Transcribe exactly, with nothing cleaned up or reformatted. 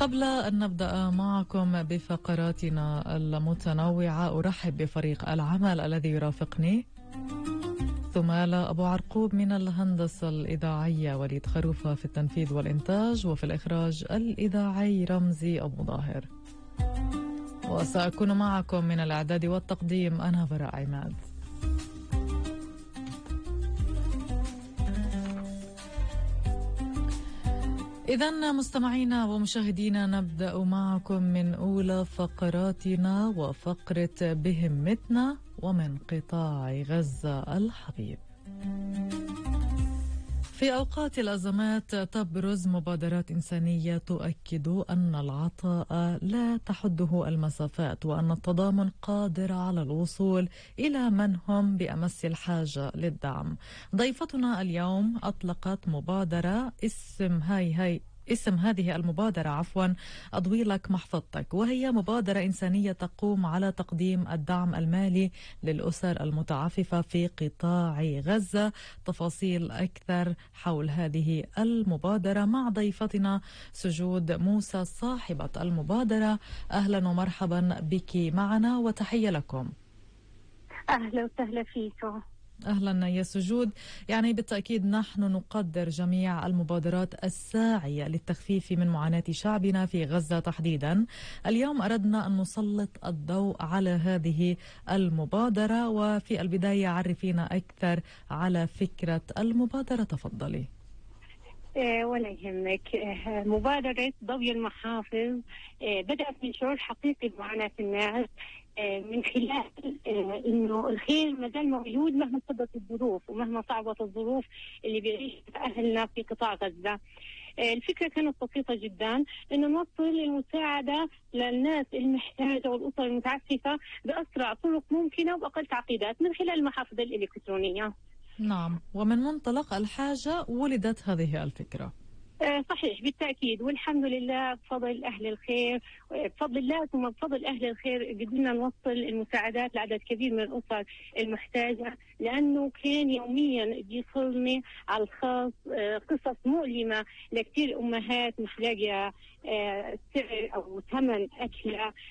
قبل أن نبدأ معكم بفقراتنا المتنوعة أرحب بفريق العمل الذي يرافقني: ثمالة أبو عرقوب من الهندسة الإذاعية، وليد خروفة في التنفيذ والإنتاج، وفي الإخراج الإذاعي رمزي أبو ظاهر. وسأكون معكم من الإعداد والتقديم أنا براء عماد. إذن مستمعينا ومشاهدينا، نبدأ معكم من أولى فقراتنا وفقرة بهمتنا ومن قطاع غزة الحبيب. في أوقات الأزمات تبرز مبادرات إنسانية تؤكد أن العطاء لا تحده المسافات، وأن التضامن قادر على الوصول إلى من هم بأمس الحاجة للدعم. ضيفتنا اليوم أطلقت مبادرة اسم هاي هاي اسم هذه المبادرة عفوا أضوي لك محفظتك، وهي مبادرة إنسانية تقوم على تقديم الدعم المالي للأسر المتعففة في قطاع غزة. تفاصيل أكثر حول هذه المبادرة مع ضيفتنا سجود موسى صاحبة المبادرة. أهلا ومرحبا بك معنا وتحية لكم. أهلا وسهلا فيكم. أهلا يا سجود. يعني بالتأكيد نحن نقدر جميع المبادرات الساعية للتخفيف من معاناة شعبنا في غزة تحديدا. اليوم أردنا أن نسلط الضوء على هذه المبادرة، وفي البداية عرفينا أكثر على فكرة المبادرة. تفضلي. إيه ولا يهمك. إيه مبادرة ضوي المحافظ إيه بدأت من شعور حقيقي بمعاناة الناس، إيه من خلال إيه إنه الخير ما زال موجود مهما صعبت الظروف ومهما صعبت الظروف اللي بيعيش أهلنا في قطاع غزة. إيه الفكرة كانت بسيطة جدا، إنه نوصل المساعدة للناس المحتاجة والأسر المتعففة بأسرع طرق ممكنة وبأقل تعقيدات من خلال المحافظ الإلكترونية. نعم، ومن منطلق الحاجة ولدت هذه الفكرة. آه صحيح بالتأكيد، والحمد لله بفضل أهل الخير، بفضل الله ثم بفضل أهل الخير قدرنا نوصل المساعدات لعدد كبير من الأسر المحتاجة، لأنه كان يوميا بيصلني على الخاص آه قصص مؤلمة لكثير أمهات مش لاقية آه سعر أو ثمن أكلة